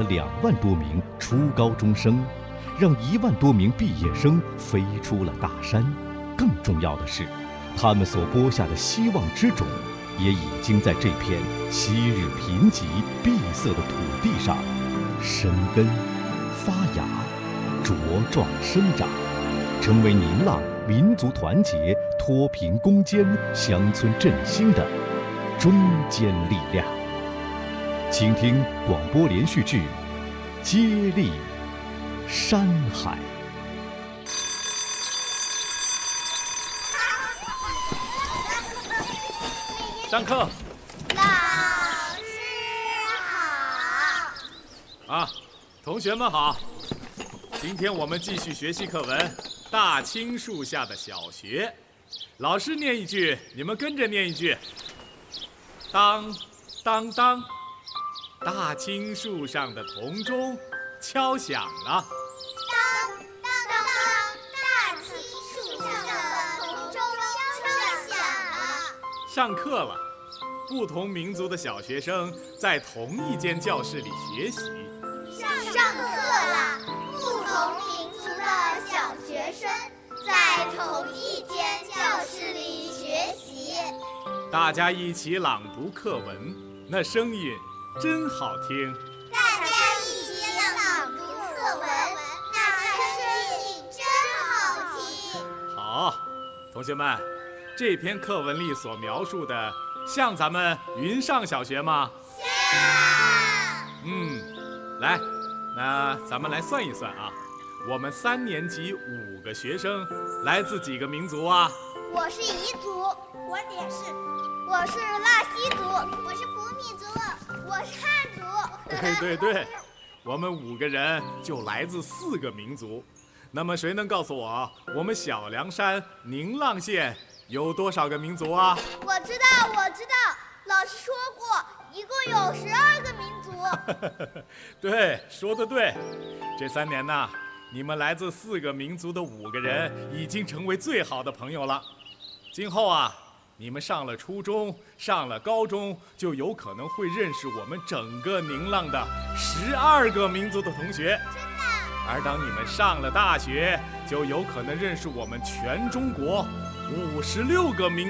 万多名初高中生，让1万多名毕业生飞出了大山。更重要的是，他们所播下的希望之种，也已经在这片昔日贫瘠闭塞的土地上生根、发芽、茁壮生长，成为宁浪民族团结、脱贫攻坚、乡村振兴的中坚力量。请听广播连续剧《接力山海》。 上课。 老师好。 同学们好。今天我们继续学习课文《大青树下的小学》。老师念一句，你们跟着念一句。当当当，大青树上的铜钟敲响了。 当当当，大青树上的铜钟敲响了。 上课了，不同民族的小学生在同一间教室里学习。 上课了，不同民族的小学生在同一间教室里学习。 大家一起朗读课文，那声音真好听。 大家一起朗读课文，那声音真好听。 好，同学们，这篇课文里所描述的像咱们云上小学吗？来，那咱们来算一算啊，我们3年级5个学生来自几个民族啊？ 我是彝族，我也是。我是腊西族，我是普米族，我是汉族。 对，我们5个人就来自4个民族。那么谁能告诉我们小凉山宁浪县有多少个民族啊？ 我知道，老师说过，一共有12个民族。 对，说得对。这3年呢，你们来自4个民族的5个人已经成为最好的朋友了。今后啊，你们上了初中，上了高中，就有可能会认识我们整个宁浪的12个民族的同学。 真的。 而当你们上了大学，就有可能认识我们全中国56个民族。